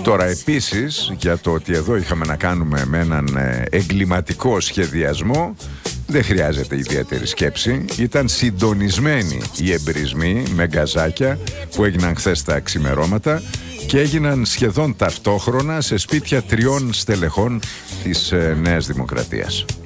Τώρα επίσης, για το ότι εδώ είχαμε να κάνουμε με έναν εγκληματικό σχεδιασμό, δεν χρειάζεται ιδιαίτερη σκέψη. Ήταν συντονισμένοι οι εμπρισμοί με γκαζάκια που έγιναν χθες τα ξημερώματα και έγιναν σχεδόν ταυτόχρονα σε σπίτια 3 στελεχών της Νέας Δημοκρατίας.